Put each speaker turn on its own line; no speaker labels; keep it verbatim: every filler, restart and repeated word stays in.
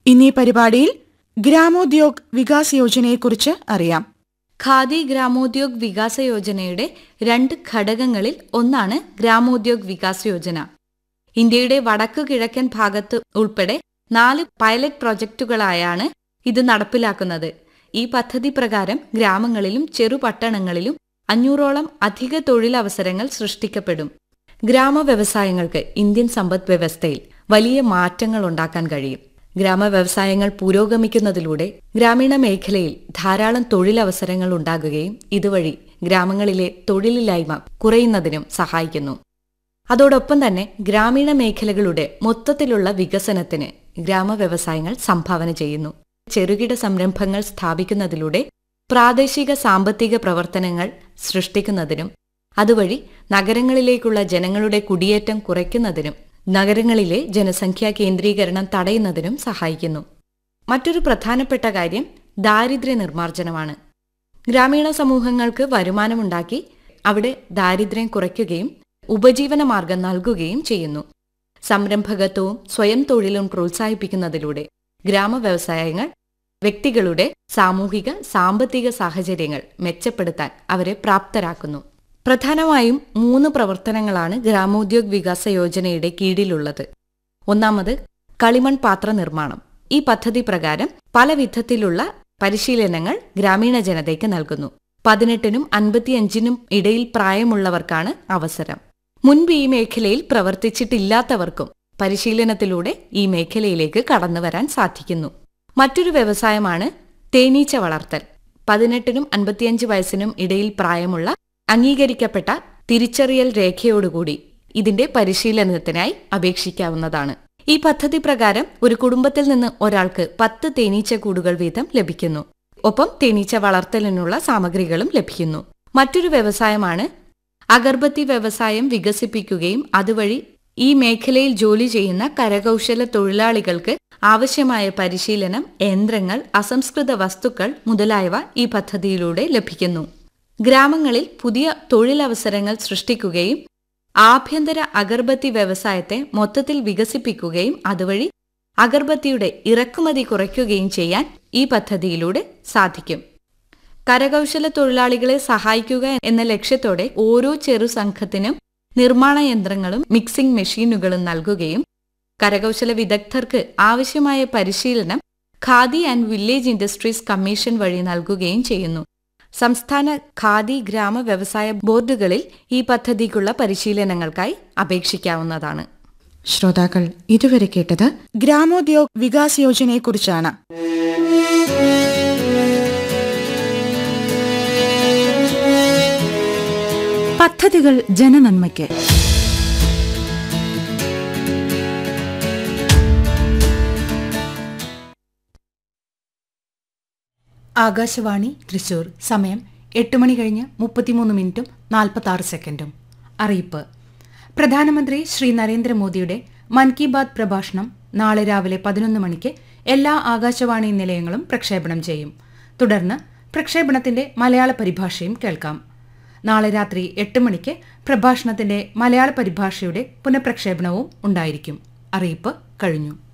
ഇന്നീ പരിപാടിയിൽ ഗ്രാമോദ്യോഗ് വികാസ് യോജനയെക്കുറിച്ച് അറിയാം.
ഖാദി ഗ്രാമോദ്യോഗ് വികാസ യോജനയുടെ രണ്ട് ഘടകങ്ങളിൽ ഒന്നാണ് ഗ്രാമോദ്യോഗ് വികാസ് യോജന. ഇന്ത്യയുടെ വടക്കു കിഴക്കൻ ഭാഗത്ത് ഉൾപ്പെടെ നാല് പൈലറ്റ് പ്രോജക്റ്റുകളായാണ് ഇത് നടപ്പിലാക്കുന്നത്. ഈ പദ്ധതി പ്രകാരം ഗ്രാമങ്ങളിലും ചെറുപട്ടണങ്ങളിലും അഞ്ഞൂറോളം അധിക തൊഴിലവസരങ്ങൾ സൃഷ്ടിക്കപ്പെടും. ഗ്രാമവ്യവസായങ്ങൾക്ക് ഇന്ത്യൻ സമ്പദ് വ്യവസ്ഥയിൽ വലിയ മാറ്റങ്ങൾ ഉണ്ടാക്കാൻ കഴിയും. ഗ്രാമവ്യവസായങ്ങൾ പുരോഗമിക്കുന്നതിലൂടെ ഗ്രാമീണ മേഖലയിൽ ധാരാളം തൊഴിലവസരങ്ങൾ ഉണ്ടാകുകയും ഇതുവഴി ഗ്രാമങ്ങളിലെ തൊഴിലില്ലായ്മ കുറയുന്നതിനും സഹായിക്കുന്നു. അതോടൊപ്പം തന്നെ ഗ്രാമീണ മേഖലകളുടെ മൊത്തത്തിലുള്ള വികസനത്തിന് ഗ്രാമവ്യവസായങ്ങൾ സംഭാവന ചെയ്യുന്നു. ചെറുകിട സംരംഭങ്ങൾ സ്ഥാപിക്കുന്നതിലൂടെ പ്രാദേശിക സാമ്പത്തിക പ്രവർത്തനങ്ങൾ സൃഷ്ടിക്കുന്നതിനും അതുവഴി നഗരങ്ങളിലേക്കുള്ള ജനങ്ങളുടെ കുടിയേറ്റം കുറയ്ക്കുന്നതിനും നഗരങ്ങളിലെ ജനസംഖ്യാ കേന്ദ്രീകരണം തടയുന്നതിനും സഹായിക്കുന്നു. മറ്റൊരു പ്രധാനപ്പെട്ട കാര്യം ദാരിദ്ര്യ നിർമ്മാർജ്ജനമാണ്. ഗ്രാമീണ സമൂഹങ്ങൾക്ക് വരുമാനമുണ്ടാക്കി അവിടെ ദാരിദ്ര്യം കുറയ്ക്കുകയും ഉപജീവനമാർഗം നൽകുകയും ചെയ്യുന്നു. സംരംഭകത്വവും സ്വയം തൊഴിലും പ്രോത്സാഹിപ്പിക്കുന്നതിലൂടെ ഗ്രാമവ്യവസായങ്ങൾ വ്യക്തികളുടെ സാമൂഹിക സാമ്പത്തിക സാഹചര്യങ്ങൾ മെച്ചപ്പെടുത്താൻ അവരെ പ്രാപ്തരാക്കുന്നു. പ്രധാനമായും മൂന്ന് പ്രവർത്തനങ്ങളാണ് ഗ്രാമോദ്യോഗ് വികാസ യോജനയുടെ കീഴിലുള്ളത്. ഒന്നാമത് കളിമൺ പാത്ര നിർമ്മാണം. ഈ പദ്ധതി പ്രകാരം പല വിധത്തിലുള്ള പരിശീലനങ്ങൾ ഗ്രാമീണ ജനതയ്ക്ക് നൽകുന്നു. പതിനെട്ടിനും അൻപത്തിയഞ്ചിനും ഇടയിൽ പ്രായമുള്ളവർക്കാണ് അവസരം. മുൻപ് ഈ മേഖലയിൽ പ്രവർത്തിച്ചിട്ടില്ലാത്തവർക്കും പരിശീലനത്തിലൂടെ ഈ മേഖലയിലേക്ക് കടന്നുവരാൻ സാധിക്കുന്നു. മറ്റൊരു വ്യവസായമാണ് തേനീച്ച വളർത്തൽ. പതിനെട്ടിനും അൻപത്തിയഞ്ച് വയസ്സിനും ഇടയിൽ പ്രായമുള്ള അംഗീകരിക്കപ്പെട്ട തിരിച്ചറിയൽ രേഖയോടുകൂടി ഇതിന്റെ പരിശീലനത്തിനായി അപേക്ഷിക്കാവുന്നതാണ്. ഈ പദ്ധതി പ്രകാരം ഒരു കുടുംബത്തിൽ നിന്ന് ഒരാൾക്ക് പത്ത് തേനീച്ച കൂടുകൾ വീതം ലഭിക്കുന്നു. ഒപ്പം തേനീച്ച വളർത്തലിനുള്ള സാമഗ്രികളും ലഭിക്കുന്നു. മറ്റൊരു വ്യവസായമാണ് അഗർബത്തി വ്യവസായം. വികസിപ്പിക്കുകയും അതുവഴി ഈ മേഖലയിൽ ജോലി ചെയ്യുന്ന കരകൗശല തൊഴിലാളികൾക്ക് ആവശ്യമായ പരിശീലനം, യന്ത്രങ്ങൾ, അസംസ്കൃത വസ്തുക്കൾ മുതലായവ ഈ പദ്ധതിയിലൂടെ ലഭിക്കുന്നു. ഗ്രാമങ്ങളിൽ പുതിയ തൊഴിലവസരങ്ങൾ സൃഷ്ടിക്കുകയും ആഭ്യന്തര അഗർബത്തി വ്യവസായത്തെ മൊത്തത്തിൽ വികസിപ്പിക്കുകയും അതുവഴി അഗർബത്തിയുടെ ഇറക്കുമതി കുറയ്ക്കുകയും ചെയ്യാൻ ഈ പദ്ധതിയിലൂടെ സാധിക്കും. കരകൗശല തൊഴിലാളികളെ സഹായിക്കുക എന്ന ലക്ഷ്യത്തോടെ ഓരോ ചെറു സംഘത്തിനും നിർമ്മാണ യന്ത്രങ്ങളും മിക്സിംഗ് മെഷീനുകളും നൽകുകയും കരകൗശല വിദഗ്ധർക്ക് ആവശ്യമായ പരിശീലനം khadi and village industries commission വഴി നൽകുകയും ചെയ്യുന്നു. സംസ്ഥാന ഖാദി ഗ്രാമ വ്യവസായ ബോർഡുകളിൽ ഈ പദ്ധതിക്കുള്ള പരിശീലനങ്ങൾക്കായി അപേക്ഷിക്കാവുന്നതാണ്.
ശ്രോതാക്കൾ ഇതുവരെ കേട്ടത് ഗ്രാമോദ്യോഗ് വികാസ് യോജനയെക്കുറിച്ചാണ്. പദ്ധതികൾ ജനനന്മയ്ക്ക്. ആകാശവാണി തൃശൂർ. സമയം എട്ട് മണി കഴിഞ്ഞ് മുപ്പത്തിമൂന്ന് മിനിറ്റും നാൽപ്പത്തി ആറ് സെക്കൻഡും. അറിയിപ്പ്. പ്രധാനമന്ത്രി ശ്രീ നരേന്ദ്രമോദിയുടെ മൻ കി ബാത് പ്രഭാഷണം നാളെ രാവിലെ പതിനൊന്ന് മണിക്ക് എല്ലാ ആകാശവാണി നിലയങ്ങളും പ്രക്ഷേപണം ചെയ്യും. തുടർന്ന് പ്രക്ഷേപണത്തിന്റെ മലയാള പരിഭാഷയും കേൾക്കാം. നാളെ രാത്രി എട്ട് മണിക്ക് പ്രഭാഷണത്തിന്റെ മലയാള പരിഭാഷയുടെ പുനഃപ്രക്ഷേപണവും ഉണ്ടായിരിക്കും. അറിയിപ്പ് കഴിഞ്ഞു.